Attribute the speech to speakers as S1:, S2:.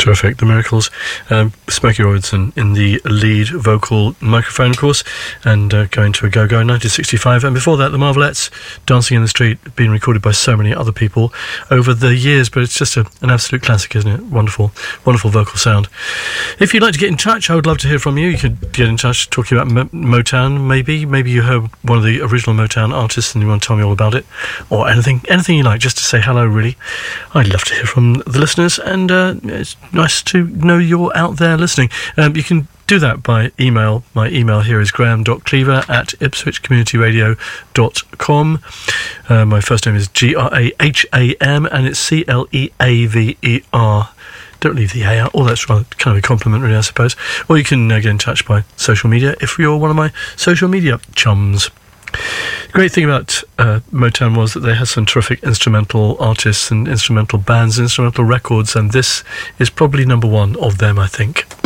S1: Terrific, The Miracles. Smokey Robinson in the lead vocal microphone, of course, and Going to a Go-Go in 1965. And before that, The Marvelettes, Dancing in the Street, being recorded by so many other people over the years, but it's just an absolute classic, isn't it? Wonderful, wonderful vocal sound. If you'd like to get in touch, I would love to hear from you. You could get in touch talking about Motown, maybe. Maybe you heard one of the original Motown artists and you want to tell me all about it, or anything you like, just to say hello, really. I'd love to hear from the listeners, and it's nice to know you're out there listening. You can do that by email. My email here is graham.cleaver@ipswichcommunityradio.com. My first name is Graham, and it's Cleaver. Don't leave the A out. Oh, that's right, kind of a compliment, really, I suppose. Or you can get in touch by social media if you're one of my social media chums. The great thing about Motown was that they had some terrific instrumental artists and instrumental bands, instrumental records, and this is probably number one of them, I think.